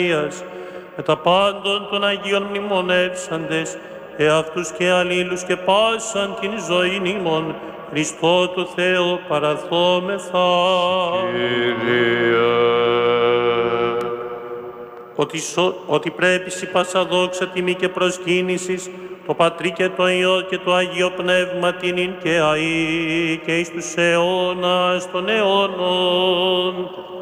με τα πάντων των Αγίων μνημονεύσαντες, εαυτούς και αλλήλους και πάσαν την ζωήν ημών, Χριστό του Θεού παραθόμεθα. Ότι πρέπει σοι πάσα δόξα τιμή και προσκύνησης, το Πατρί και το Υιό και το Αγίο Πνεύμα την και αεί και εις τους αιώνας των αιώνων.